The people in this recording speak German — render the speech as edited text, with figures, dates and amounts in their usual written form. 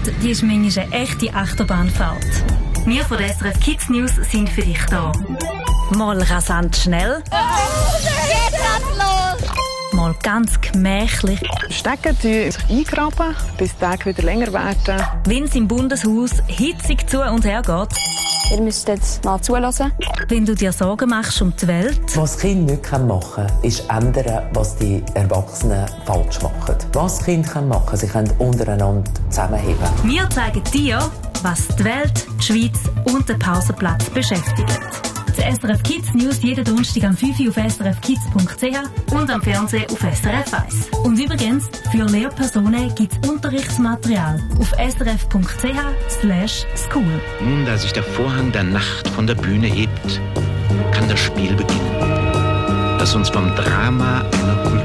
die ist manchmal eine echte Achterbahnfahrt. Wir von der SRF Kids News sind für dich da. Mal rasant schnell. Mal ganz gemächlich. Stecken sich eingraben, bis die Tage wieder länger werden. Wenn es im Bundeshaus hitzig zu und her geht. Ihr müsst jetzt mal zulassen. Wenn du dir Sorgen machst um die Welt. Was Kinder nicht machen können, ist ändern, was die Erwachsenen falsch machen. Was Kinder machen können, sie können untereinander zusammenheben. Wir zeigen dir, was die Welt, die Schweiz und den Pausenplatz beschäftigt. Die SRF Kids News jeden Donnerstag am 5 Uhr auf srfkids.ch und am Fernsehen auf SRF 1. Und übrigens, für Lehrpersonen gibt es Unterrichtsmaterial auf srf.ch/school. Nun, da sich der Vorhang der Nacht von der Bühne hebt, kann das Spiel beginnen, das uns vom Drama einer Kultur